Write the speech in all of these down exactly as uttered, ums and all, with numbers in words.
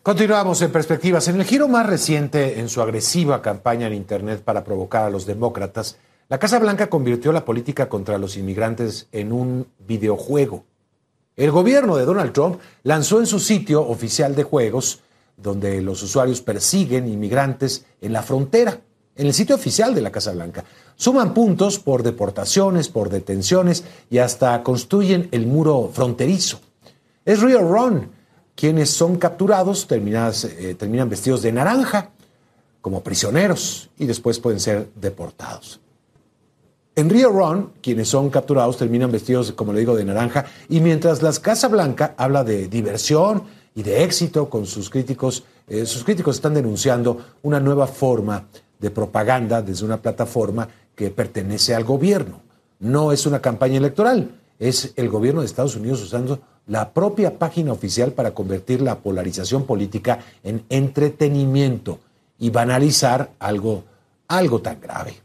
Continuamos en Perspectivas. En el giro más reciente en su agresiva campaña en Internet para provocar a los demócratas, la Casa Blanca convirtió la política contra los inmigrantes en un videojuego. El gobierno de Donald Trump lanzó en su sitio oficial de juegos, donde los usuarios persiguen inmigrantes en la frontera, en el sitio oficial de la Casa Blanca. Suman puntos por deportaciones, por detenciones y hasta construyen el muro fronterizo. Es Real Run. Quienes son capturados terminan, eh, terminan vestidos de naranja como prisioneros y después pueden ser deportados. En Rio Run, quienes son capturados terminan vestidos, como le digo, de naranja, y mientras la Casa Blanca habla de diversión y de éxito con sus críticos, eh, sus críticos están denunciando una nueva forma de propaganda desde una plataforma que pertenece al gobierno. No es una campaña electoral, es el gobierno de Estados Unidos usando la propia página oficial para convertir la polarización política en entretenimiento y banalizar algo, algo tan grave.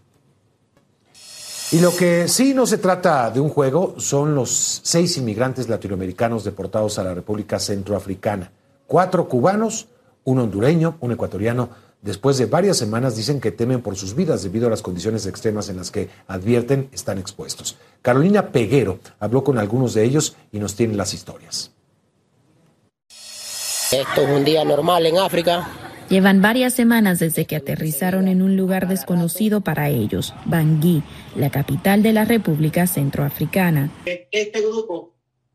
Y lo que sí no se trata de un juego son los seis inmigrantes latinoamericanos deportados a la República Centroafricana. Cuatro cubanos, un hondureño, un ecuatoriano. Después de varias semanas dicen que temen por sus vidas debido a las condiciones extremas en las que advierten están expuestos. Carolina Peguero habló con algunos de ellos y nos tiene las historias. Esto es un día normal en África. Llevan varias semanas desde que aterrizaron en un lugar desconocido para ellos, Bangui, la capital de la República Centroafricana. Este grupo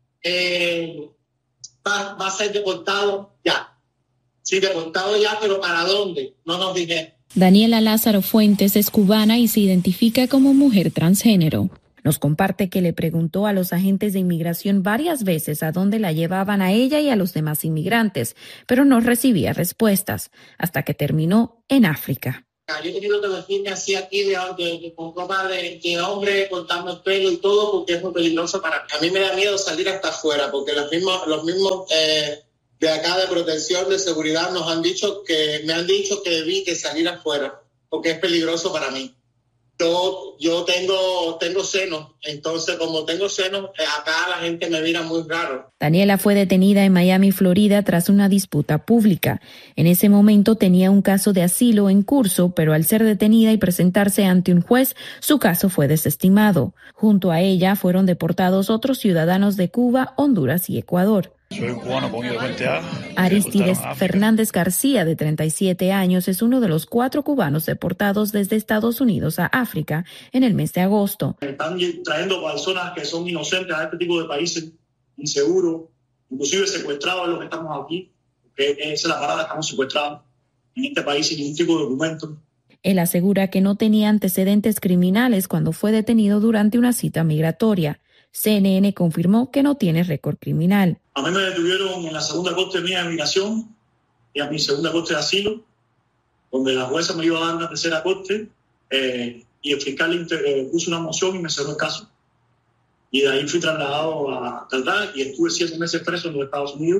eh, va, va a ser deportado ya. Sí, deportado ya, pero ¿para dónde? No nos dijeron. Daniela Lázaro Fuentes es cubana y se identifica como mujer transgénero. Nos comparte que le preguntó a los agentes de inmigración varias veces a dónde la llevaban a ella y a los demás inmigrantes, pero no recibía respuestas, hasta que terminó en África. Yo he tenido que vestirme así aquí de, de, de, con ropa de, de hombre, cortarme el pelo y todo, porque es muy peligroso para mí. A mí me da miedo salir hasta afuera, porque los mismos, los mismos eh, de acá de protección, de seguridad, nos han dicho que, me han dicho que evite salir afuera, porque es peligroso para mí. Yo, yo tengo, tengo senos, entonces como tengo senos, acá la gente me mira muy raro. Daniela fue detenida en Miami, Florida, tras una disputa pública. En ese momento tenía un caso de asilo en curso, pero al ser detenida y presentarse ante un juez, su caso fue desestimado. Junto a ella fueron deportados otros ciudadanos de Cuba, Honduras y Ecuador. Soy un cubano con identidad. Aristides Fernández García, de treinta y siete años, es uno de los cuatro cubanos deportados desde Estados Unidos a África en el mes de agosto. Están trayendo personas que son inocentes a este tipo de países inseguros, inclusive secuestrados los que estamos aquí, porque esa es la parada, estamos secuestrados en este país sin ningún tipo de documento. Él asegura que no tenía antecedentes criminales cuando fue detenido durante una cita migratoria. C N N confirmó que no tiene récord criminal. A mí me detuvieron en la segunda corte mía de migración y a mi segunda corte de asilo, donde la jueza me iba a dar una tercera corte eh, y el fiscal inter, eh, puso una moción y me cerró el caso. Y de ahí fui trasladado a Taldá y estuve siete meses preso en los Estados Unidos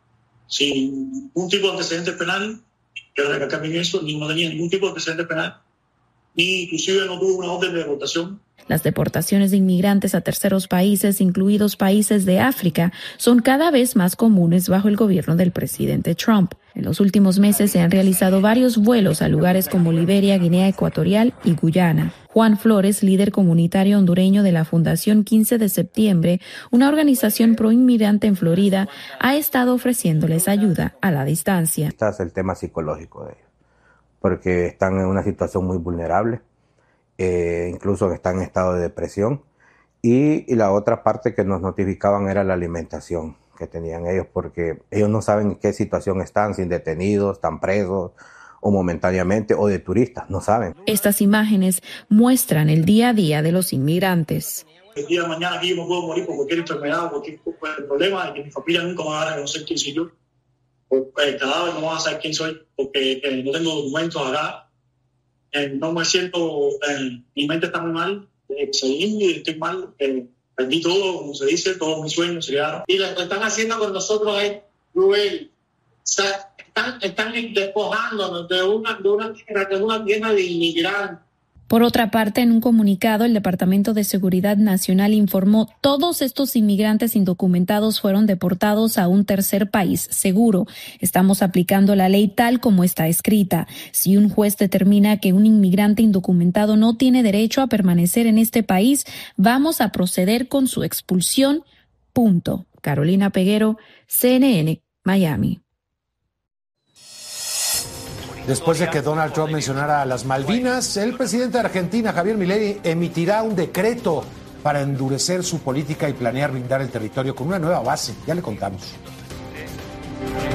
sin ningún tipo de antecedentes penales. Quiero recalcar bien eso, ni no tenía ningún tipo de antecedentes penales, ni inclusive no tuve una orden de deportación. Las deportaciones de inmigrantes a terceros países, incluidos países de África, son cada vez más comunes bajo el gobierno del presidente Trump. En los últimos meses se han realizado varios vuelos a lugares como Liberia, Guinea Ecuatorial y Guyana. Juan Flores, líder comunitario hondureño de la Fundación quince de septiembre, una organización pro-inmigrante en Florida, ha estado ofreciéndoles ayuda a la distancia. Este es el tema psicológico de ellos, porque están en una situación muy vulnerable. Eh, incluso están en estado de depresión, y, y la otra parte que nos notificaban era la alimentación que tenían ellos, porque ellos no saben en qué situación están, si detenidos, están presos o momentáneamente, o de turistas, no saben. Estas imágenes muestran el día a día de los inmigrantes. El día de mañana aquí yo me puedo morir por cualquier enfermedad o cualquier problema, y que mi familia nunca me va a reconocer quién soy yo. Por el cadáver no van a saber quién soy, porque eh, no tengo documentos acá. Eh, no me siento, eh, mi mente está muy mal, eh, seguí, estoy mal, eh, perdí todo, como se dice, todos mis sueños se quedaron. Y lo que están haciendo con nosotros es cruel. O sea, están, están despojándonos de una, de una tierra, de una tierra de inmigrantes. Por otra parte, en un comunicado, el Departamento de Seguridad Nacional informó todos estos inmigrantes indocumentados fueron deportados a un tercer país seguro. Estamos aplicando la ley tal como está escrita. Si un juez determina que un inmigrante indocumentado no tiene derecho a permanecer en este país, vamos a proceder con su expulsión. Punto. Carolina Peguero, C N N, Miami. Después de que Donald Trump mencionara a las Malvinas, el presidente de Argentina, Javier Milei, emitirá un decreto para endurecer su política y planear blindar el territorio con una nueva base. Ya le contamos.